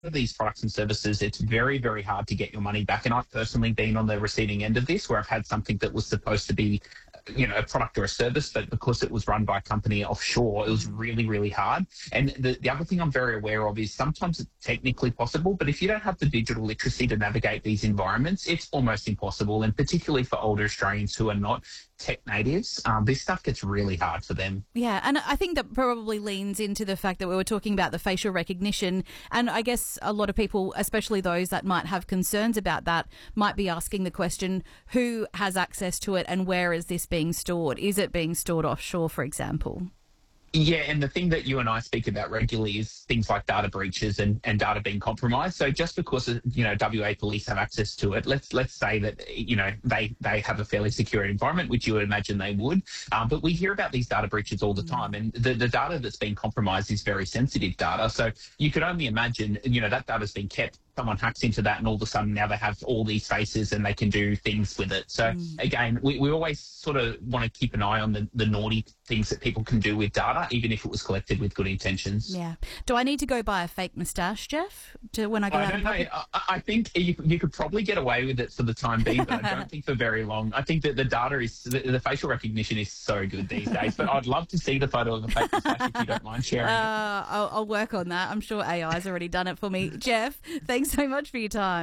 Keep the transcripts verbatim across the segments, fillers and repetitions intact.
of these products and services, it's very, very hard to get your money back. And I've personally been on the receiving end of this, where I've had something that was supposed to be, you know, a product or a service, but because it was run by a company offshore, it was really, really hard. And the, the other thing I'm very aware of is sometimes it's technically possible, but if you don't have the digital literacy to navigate these environments, it's almost impossible. And particularly for older Australians who are not tech natives, um, this stuff gets really hard for them. Yeah, and I think that probably leans into the fact that we were talking about the facial recognition, and I guess a lot of people, especially those that might have concerns about that, might be asking the question, who has access to it and where is this being stored? Is it being stored offshore, for example? Yeah, and the thing that you and I speak about regularly is things like data breaches and, and data being compromised. So just because, you know, W A police have access to it, let's let's say that, you know, they, they have a fairly secure environment, which you would imagine they would. Um, but we hear about these data breaches all the time, and the, the data that's been compromised is very sensitive data. So you could only imagine, you know, that data's been kept. Someone hacks into that and all of a sudden now they have all these faces and they can do things with it. So mm. again, we, we always sort of want to keep an eye on the, the naughty things that people can do with data, even if it was collected with good intentions. Yeah. Do I need to go buy a fake moustache, Jeff, to when I go I out? don't know. I, I think you, you could probably get away with it for the time being, but I don't think for very long. I think that the data is, the, the facial recognition is so good these days, but I'd love to see the photo of a fake moustache if you don't mind sharing uh, it. I'll, I'll work on that. I'm sure A I's already done it for me. Jeff, thanks so much for your time.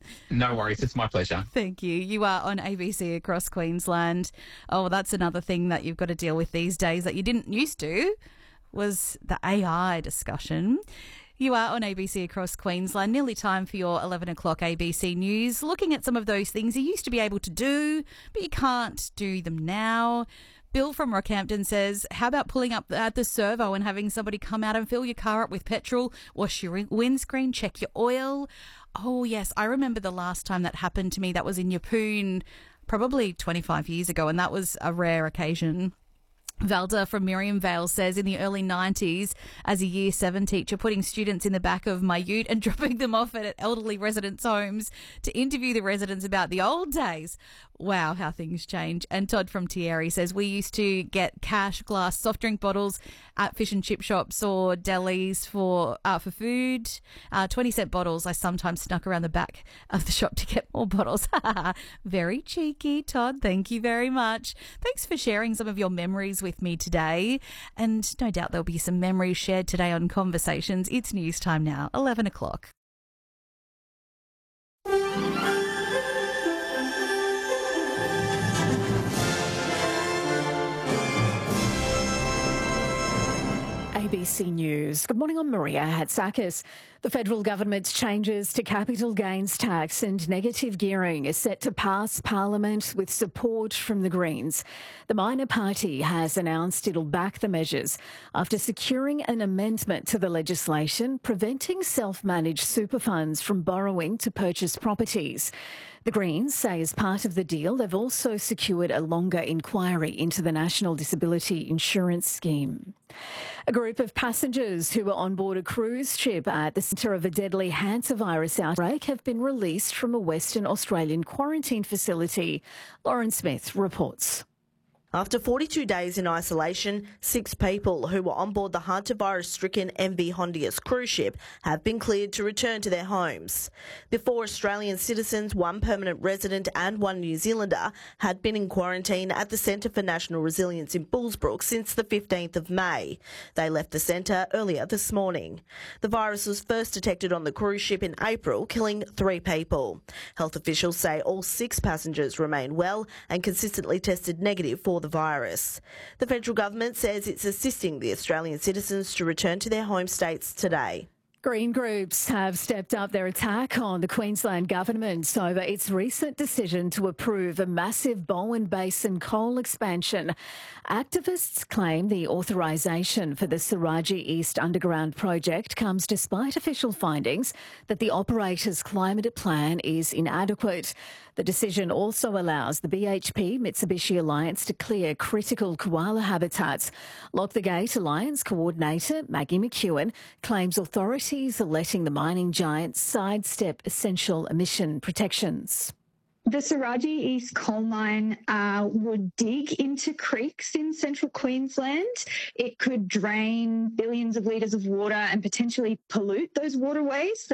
No worries. It's my pleasure. Thank you. You are on A B C across Queensland. Oh, that's another thing that you've got to deal with these days that you didn't used to, was the A I discussion. You are on A B C across Queensland. Nearly time for your eleven o'clock A B C News. Looking at some of those things you used to be able to do, but you can't do them now. Bill from Rockhampton says, how about pulling up at the servo and having somebody come out and fill your car up with petrol, wash your windscreen, check your oil? Oh, yes. I remember the last time that happened to me. That was in Yeppoon, probably twenty-five years ago, and that was a rare occasion. Valda from Miriam Vale says, in the early nineties, as a year seven teacher, putting students in the back of my ute and dropping them off at elderly residents' homes to interview the residents about the old days. Wow, how things change. And Todd from Thierry says, we used to get cash glass soft drink bottles at fish and chip shops or delis for uh, for food. Uh, twenty cent bottles. I sometimes snuck around the back of the shop to get more bottles. Very cheeky, Todd. Thank you very much. Thanks for sharing some of your memories with me today. And no doubt there'll be some memories shared today on Conversations. It's news time now, eleven o'clock. A B C News. Good morning, I'm Maria Hatzakis. The federal government's changes to capital gains tax and negative gearing is set to pass Parliament with support from the Greens. The minor party has announced it'll back the measures after securing an amendment to the legislation preventing self-managed super funds from borrowing to purchase properties. The Greens say as part of the deal, they've also secured a longer inquiry into the National Disability Insurance Scheme. A group of passengers who were on board a cruise ship at the centre of a deadly hantavirus outbreak have been released from a Western Australian quarantine facility. Lauren Smith reports. After forty-two days in isolation, six people who were on board the hantavirus-stricken M V Hondius cruise ship have been cleared to return to their homes. Before, Australian citizens, one permanent resident and one New Zealander had been in quarantine at the Centre for National Resilience in Bullsbrook since the fifteenth of May. They left the centre earlier this morning. The virus was first detected on the cruise ship in April, killing three people. Health officials say all six passengers remain well and consistently tested negative for the virus. The federal government says it's assisting the Australian citizens to return to their home states today. Green groups have stepped up their attack on the Queensland government over its recent decision to approve a massive Bowen Basin coal expansion. Activists claim the authorisation for the Saraji East Underground project comes despite official findings that the operator's climate plan is inadequate. The decision also allows the B H P Mitsubishi Alliance to clear critical koala habitats. Lock the Gate Alliance coordinator Maggie McEwen claims authorities are letting the mining giant sidestep essential emission protections. The Saraji East coal mine uh, would dig into creeks in central Queensland. It could drain billions of litres of water and potentially pollute those waterways.